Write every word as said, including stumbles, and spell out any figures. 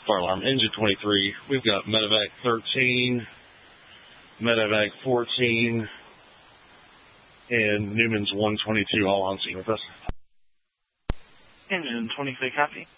Fire alarm, engine twenty-three. We've got medevac thirteen, medevac fourteen, and Newman's one twenty-two all on scene with us. Engine twenty-three, copy.